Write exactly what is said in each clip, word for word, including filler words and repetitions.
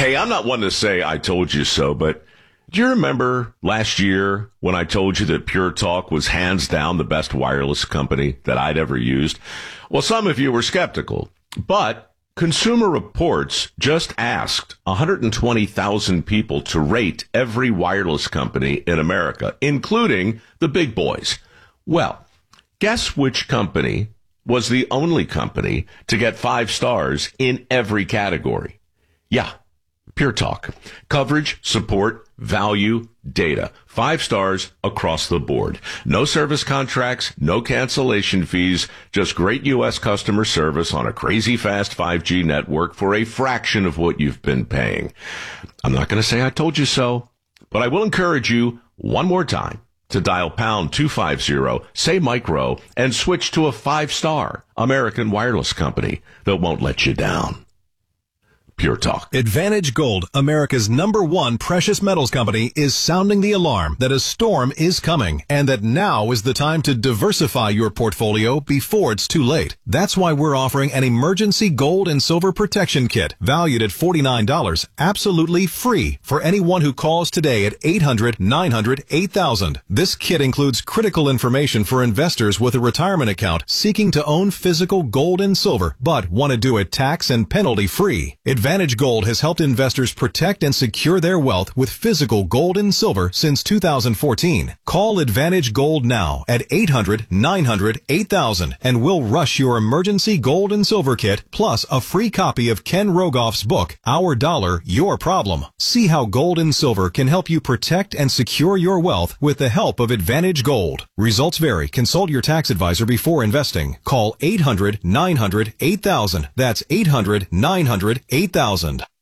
Hey, I'm not one to say I told you so, but do you remember last year when I told you that Pure Talk was hands down the best wireless company that I'd ever used? Well, some of you were skeptical, but Consumer Reports just asked one hundred twenty thousand people to rate every wireless company in America, including the big boys. Well, guess which company was the only company to get five stars in every category? Yeah, Pure Talk. Coverage, support, value, data. Five stars across the board. No service contracts, no cancellation fees, just great U S customer service on a crazy fast five G network for a fraction of what you've been paying. I'm not going to say I told you so, but I will encourage you one more time to dial pound two fifty, say micro, and switch to a five-star American wireless company that won't let you down. Pure Talk. Advantage Gold, America's number one precious metals company, is sounding the alarm that a storm is coming and that now is the time to diversify your portfolio before it's too late. That's why we're offering an emergency gold and silver protection kit valued at forty-nine dollars, absolutely free for anyone who calls today at eight hundred, nine hundred, eight thousand. This kit includes critical information for investors with a retirement account seeking to own physical gold and silver but want to do it tax and penalty free. Advantage Gold has helped investors protect and secure their wealth with physical gold and silver since two thousand fourteen. Call Advantage Gold now at eight hundred, nine hundred, eight thousand and we'll rush your emergency gold and silver kit plus a free copy of Ken Rogoff's book, Our Dollar, Your Problem. See how gold and silver can help you protect and secure your wealth with the help of Advantage Gold. Results vary. Consult your tax advisor before investing. Call eight hundred, nine hundred, eight thousand. That's eight hundred, nine hundred, eight thousand.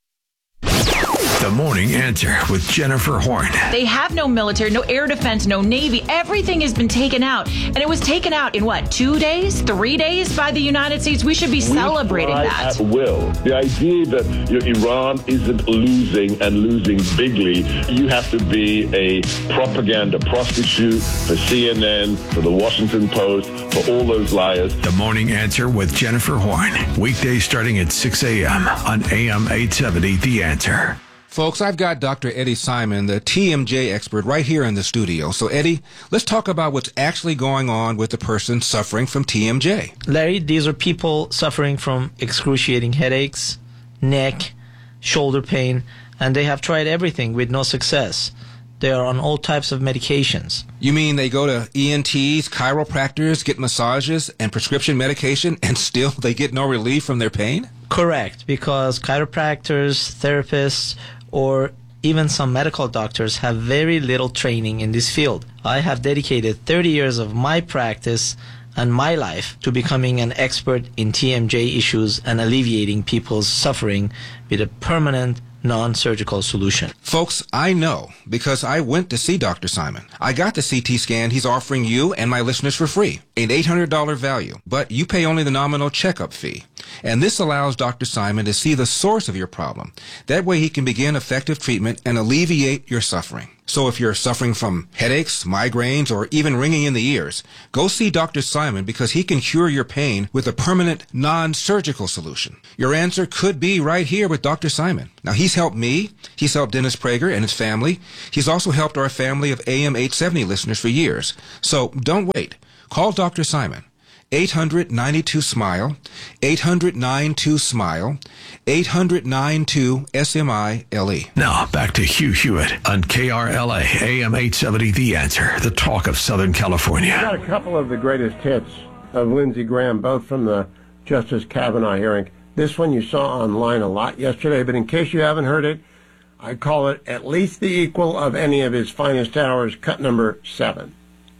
The Morning Answer with Jennifer Horn. They have no military, no air defense, no Navy. Everything has been taken out. And it was taken out in what, two days, three days by the United States? We should be we celebrating that. At will. The idea that you know, Iran isn't losing and losing bigly, you have to be a propaganda prostitute for C N N, for the Washington Post, for all those liars. The Morning Answer with Jennifer Horn. Weekdays starting at six a.m. on A M eight seventy, The Answer. Folks, I've got Doctor Eddie Simon, the T M J expert, right here in the studio. So, Eddie, let's talk about what's actually going on with the person suffering from T M J. Larry, these are people suffering from excruciating headaches, neck, shoulder pain, and they have tried everything with no success. They are on all types of medications. You mean they go to E N Ts, chiropractors, get massages, and prescription medication, and still they get no relief from their pain? Correct, because chiropractors, therapists, or even some medical doctors have very little training in this field. I have dedicated thirty years of my practice and my life to becoming an expert in T M J issues and alleviating people's suffering with a permanent non-surgical solution. Folks, I know because I went to see Doctor Simon. I got the C T scan he's offering you and my listeners for free, an eight hundred dollars value, but you pay only the nominal checkup fee. And this allows Doctor Simon to see the source of your problem. That way he can begin effective treatment and alleviate your suffering. So if you're suffering from headaches, migraines, or even ringing in the ears, go see Doctor Simon because he can cure your pain with a permanent non-surgical solution. Your answer could be right here with Doctor Simon. Now, he's helped me. He's helped Dennis Prager and his family. He's also helped our family of A M eight seventy listeners for years. So don't wait. Call Doctor Simon. eight hundred, ninety-two, SMILE, eight hundred, ninety-two, SMILE, eight hundred, ninety-two, S M I L E. Now, back to Hugh Hewitt on K R L A, A M eight seventy, The Answer, the talk of Southern California. I got a couple of the greatest hits of Lindsey Graham, both from the Justice Kavanaugh hearing. This one you saw online a lot yesterday, but in case you haven't heard it, I call it at least the equal of any of his finest hours, cut number seven.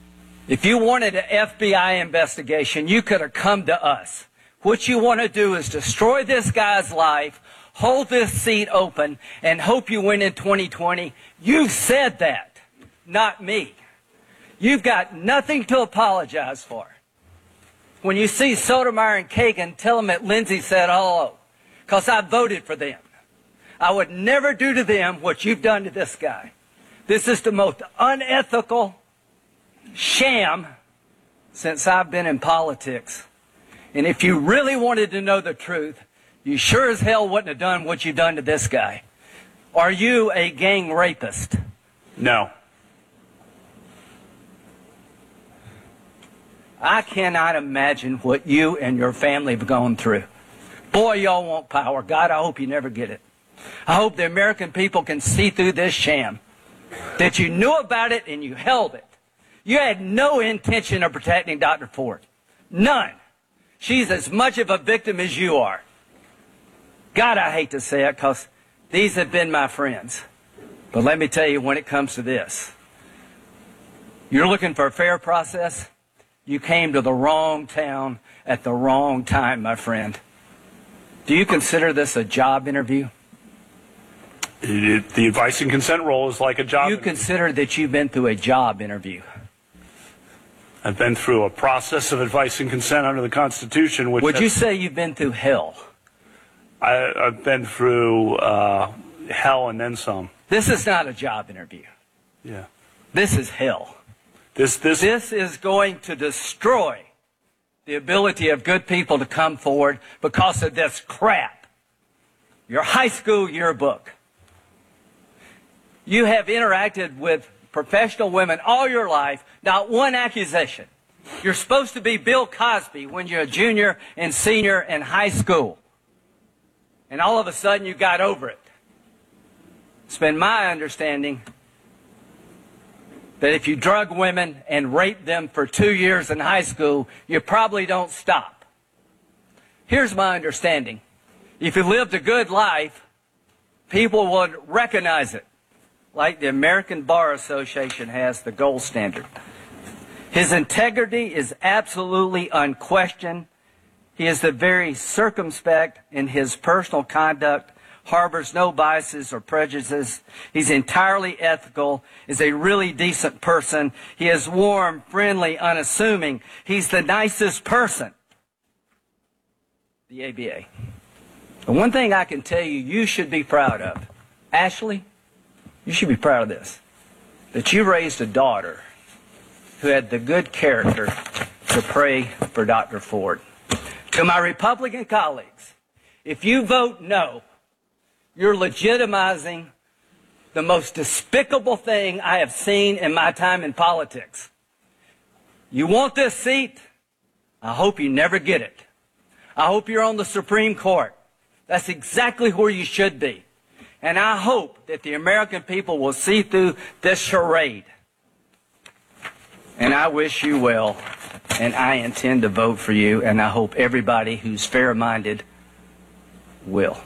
If you wanted an F B I investigation, you could have come to us. What you want to do is destroy this guy's life, hold this seat open, and hope you win in twenty twenty. You said that, not me. You've got nothing to apologize for. When you see Sotomayor and Kagan, tell them that Lindsey said hello, because I voted for them. I would never do to them what you've done to this guy. This is the most unethical sham since I've been in politics. And if you really wanted to know the truth, you sure as hell wouldn't have done what you've done to this guy. Are you a gang rapist? No. I cannot imagine what you and your family have gone through. Boy, y'all want power. God, I hope you never get it. I hope the American people can see through this sham, that you knew about it and you held it. You had no intention of protecting Doctor Ford. None. She's as much of a victim as you are. God, I hate to say it because these have been my friends. But let me tell you, when it comes to this, you're looking for a fair process. You came to the wrong town at the wrong time, my friend. Do you consider this a job interview? It, it, the advice and consent role is like a job You interview. consider that you've been through a job interview. I've been through a process of advice and consent under the Constitution. Which Would has, you say you've been through hell? I, I've been through uh, hell and then some. This is not a job interview. Yeah. This is hell. This, this, this is going to destroy the ability of good people to come forward because of this crap. Your high school yearbook. You have interacted with professional women all your life, not one accusation. You're supposed to be Bill Cosby when you're a junior and senior in high school. And all of a sudden you got over it. It's been my understanding that if you drug women and rape them for two years in high school, you probably don't stop. Here's my understanding. If you lived a good life, people would recognize it, like the American Bar Association has the gold standard. His integrity is absolutely unquestioned. He is the very circumspect in his personal conduct, harbors no biases or prejudices. He's entirely ethical, is a really decent person. He is warm, friendly, unassuming. He's the nicest person. The A B A. The one thing I can tell you you should be proud of, Ashley, you should be proud of this, that you raised a daughter who had the good character to pray for Doctor Ford. To my Republican colleagues, if you vote no, you're legitimizing the most despicable thing I have seen in my time in politics. You want this seat? I hope you never get it. I hope you're on the Supreme Court. That's exactly where you should be. And I hope that the American people will see through this charade. And I wish you well, and I intend to vote for you, and I hope everybody who's fair-minded will.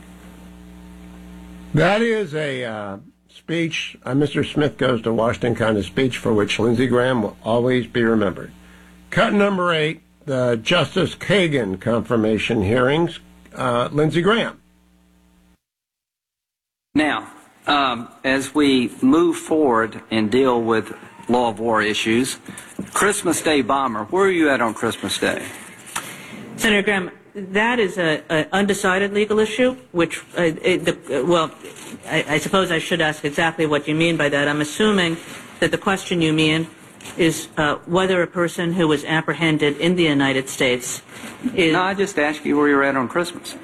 That is a uh, speech, uh, Mister Smith Goes to Washington kind of speech for which Lindsey Graham will always be remembered. Cut number eight, the Justice Kagan confirmation hearings. Uh, Lindsey Graham. Now, um, as we move forward and deal with law of war issues, Christmas Day bomber, where are you at on Christmas Day? Senator Graham, that is an undecided legal issue, which, uh, it, the, uh, well, I, I suppose I should ask exactly what you mean by that. I'm assuming that the question you mean is uh, whether a person who was apprehended in the United States is... No, I just asked you where you're at on Christmas.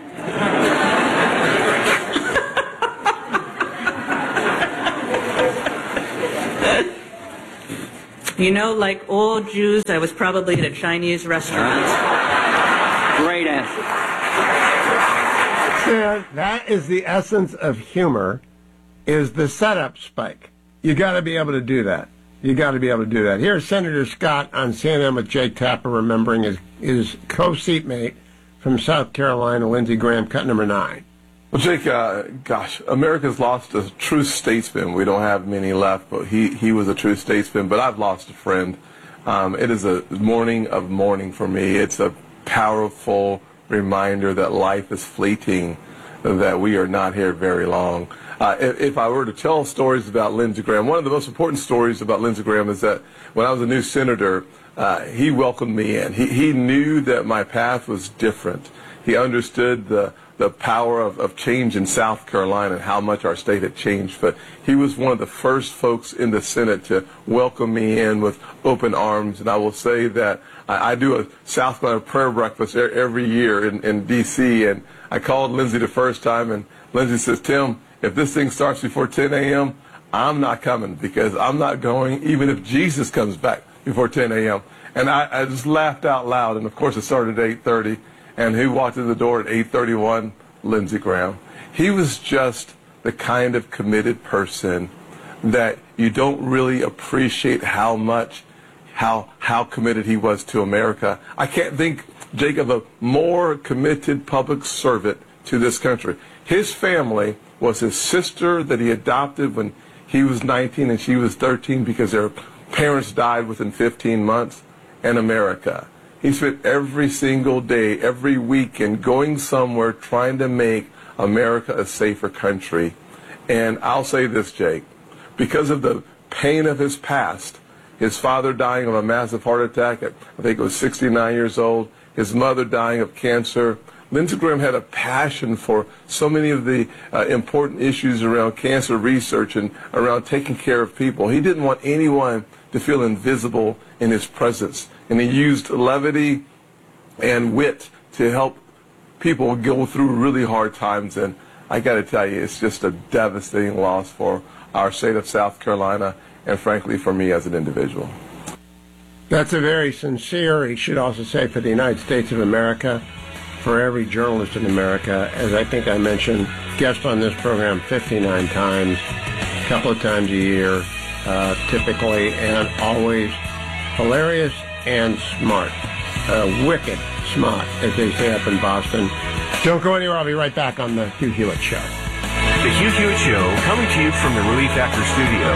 You know, like all Jews, I was probably at a Chinese restaurant. Great answer. Yeah, that is the essence of humor, is the setup spike. You got to be able to do that. You got to be able to do that. Here's Senator Scott on C N N with Jake Tapper, remembering his, his co-seatmate from South Carolina, Lindsey Graham, cut number nine. Well, Jake, uh, gosh, America's lost a true statesman. We don't have many left, but he, he was a true statesman. But I've lost a friend. Um, it is a morning of mourning for me. It's a powerful reminder that life is fleeting, that we are not here very long. Uh, if, if I were to tell stories about Lindsey Graham, one of the most important stories about Lindsey Graham is that when I was a new senator, uh, he welcomed me in. He, he knew that my path was different. He understood the the power of, of change in South Carolina and how much our state had changed. But he was one of the first folks in the Senate to welcome me in with open arms. And I will say that I, I do a South Carolina prayer breakfast every year in, in D C And I called Lindsey the first time, and Lindsey says, Tim, if this thing starts before ten a.m., I'm not coming, because I'm not going even if Jesus comes back before ten a.m. And I, I just laughed out loud. And, of course, it started at eight thirty. And who walked in the door at eight thirty-one? Lindsey Graham. He was just the kind of committed person that you don't really appreciate how much, how how committed he was to America. I can't think, Jake, of a more committed public servant to this country. His family was his sister that he adopted when he was nineteen and she was thirteen because their parents died within fifteen months, and America. He spent every single day, every weekend going somewhere trying to make America a safer country. And I'll say this, Jake, because of the pain of his past, his father dying of a massive heart attack at, I think it was sixty-nine years old, his mother dying of cancer, Lindsey Graham had a passion for so many of the uh, important issues around cancer research and around taking care of people. He didn't want anyone to feel invisible in his presence. And he used levity and wit to help people go through really hard times. And I got to tell you, it's just a devastating loss for our state of South Carolina and, frankly, for me as an individual. That's a very sincere, he should also say, for the United States of America, for every journalist in America. As I think I mentioned, guest on this program fifty-nine times, a couple of times a year, uh, typically, and always hilarious and smart. Uh, wicked smart, as they say up in Boston. Don't go anywhere. I'll be right back on the Hugh Hewitt Show. The Hugh Hewitt Show, coming to you from the Relief Factor Studio.